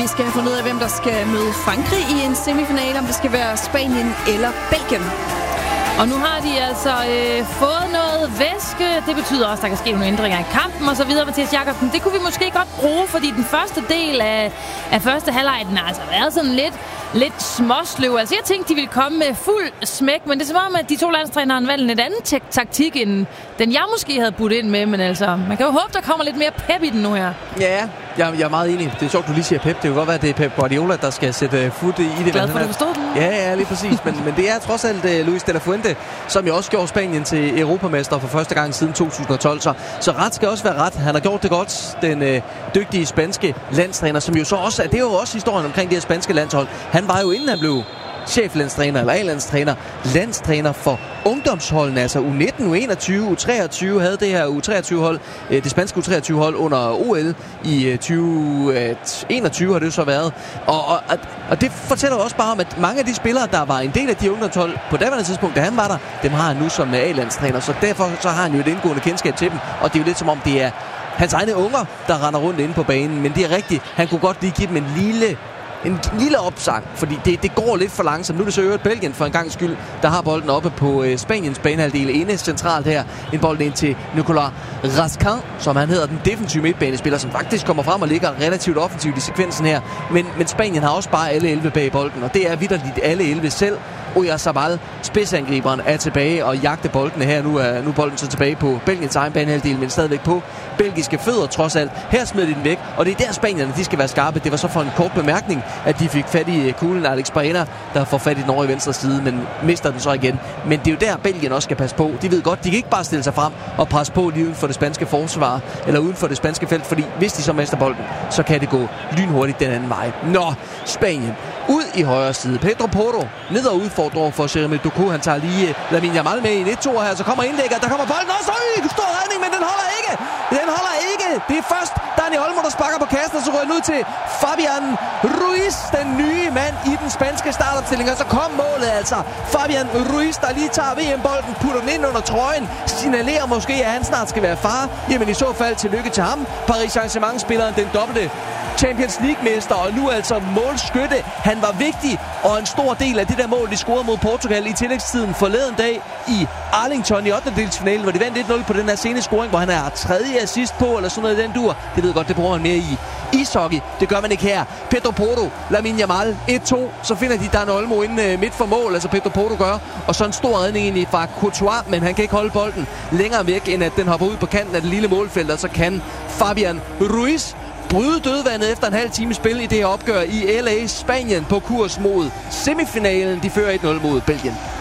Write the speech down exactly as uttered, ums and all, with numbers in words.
Vi skal have fundet ud af, hvem der skal møde Frankrig i en semifinale, om det skal være Spanien eller Belgien. Og nu har de altså øh, fået noget væske. Det betyder også, at der kan ske nogle ændringer i kampen og så videre. Mathias Jakobsen, det kunne vi måske godt bruge, fordi den første del af, af første halvleg, den har altså været sådan lidt, lidt småsløv. Altså jeg tænkte, de ville komme med fuld smæk, men det er som om, at de to landstrænere har valgt en lidt anden te- taktik, end den jeg måske havde budt ind med. Men altså, man kan jo håbe, der kommer lidt mere pep i den nu her. Ja, jeg, jeg er meget enig. Det er sjovt, du lige siger pep. Det kan godt være, at det er Pep Guardiola, der skal sætte fod i det. Glad for, at du forstod den. Ja, ja, lige præcis. Men, men det er trods alt uh, Luis de la Fuente, som jo også gjorde Spanien til europamester for første gang siden to tusind og tolv. Så, så ret skal også være ret. Han har gjort det godt. Den uh, dygtige spanske landstræner, som jo så også, det er jo også historien omkring det her spanske landshold. Han var jo, inden han blev cheflandstræner eller A-landstræner, landstræner for ungdomsholdene, altså U nitten, U enogtyve, U treogtyve, havde det her U treogtyve-hold, det spanske U treogtyve-hold under O L i tyve enogtyve har det jo så været. Og, og, og det fortæller også bare om, at mange af de spillere, der var en del af de ungdomshold på daværende tidspunkt, da han var der, dem har han nu som A-landstræner, så derfor så har han jo et indgående kendskab til dem, og det er jo lidt som om, det er hans egne unger, der render rundt inde på banen, men det er rigtigt, han kunne godt lige give dem en lille En lille opsang, fordi det, det går lidt for langsomt. Nu er det så øvrigt Belgien for en gang skyld, der har bolden oppe på øh, Spaniens banehalvdel inde centralt her. En bold ind til Nicolas Raskin, som han hedder, den defensive midtbanespiller, som faktisk kommer frem og ligger relativt offensivt i sekvensen her. Men, men Spanien har også bare alle elleve bag bolden, og det er vitterligt alle elleve selv. Oyarzabal, spidsangriberen, er tilbage og jagter boldene her. Nu er, nu er bolden så tilbage på Belgiens egen banehalvdel, men stadigvæk på belgiske fødder trods alt. Her smider de den væk, og det er der spanierne, de skal være skarpe. Det var så for en kort bemærkning, at de fik fat i kuglen Alex Baena, der får fat i den over i venstre side, men mister den så igen. Men det er jo der, Belgien også skal passe på. De ved godt, de kan ikke bare stille sig frem og presse på lige uden for det spanske forsvar, eller uden for det spanske felt, fordi hvis de så mister bolden, så kan det gå lynhurtigt den anden vej. Nå, Spanien ud i højre side. Pedro Porro ned og udfordrer for Jeremy Doku. Han tager lige Lamine Yamal med i et to her, så kommer indlægger, der kommer bolden også. Øj, stor redning, men den holder ikke. Den holder ikke. Det er først Dani Olmo, der sparker på kassen, og så rører den ud til Fabian Ruiz, den nye mand i den spanske startopstilling. Og så kom målet altså. Fabian Ruiz, der lige tager V M-bolden, putter den ind under trøjen, signalerer måske, at han snart skal være far. Jamen i så fald tillykke til ham. Paris Saint-Germain-spilleren, den dobbelte Champions League-mester, og nu altså målskytte. Han var vigtig, og en stor del af det der mål, de scorede mod Portugal i tillægstiden forleden dag i Arlington i ottendedelsfinalen, hvor de vandt et nul på den her sene scoring, hvor han er tredje assist på, eller sådan noget i den dur. Det ved godt, det bruger man mere i ishockey. Det gør man ikke her. Pedro Porro, Lamine Yamal, et to. Så finder de Dani Olmo inde midt for mål, altså Pedro Porro gør. Og så en stor redning egentlig fra Courtois, men han kan ikke holde bolden længere væk, end at den hopper ud på kanten af det lille målfelt, og så kan Fabian Ruiz bryde dødvandet efter en halv time spil i det her opgør i L A. Spanien på kurs mod semifinalen. De fører et nul mod Belgien.